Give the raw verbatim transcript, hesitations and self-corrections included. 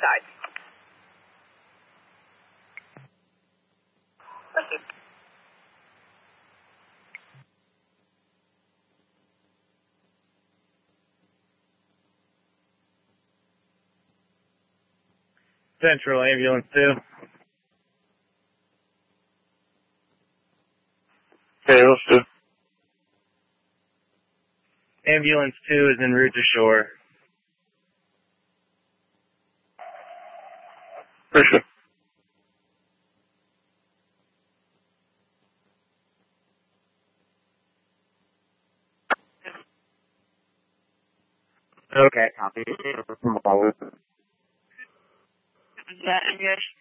side. Thank you. Central Ambulance two. Okay, let's do. Ambulance two is en route to shore. Appreciate it. Okay, copy. Is that English?